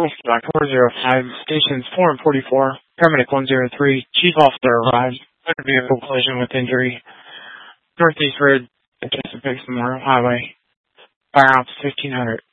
Black 405, stations 4 and 44, paramedic 103, chief officer arrived, motor vehicle collision with injury, Northeast Road, Chesapeake Memorial Highway, fire ops 1500.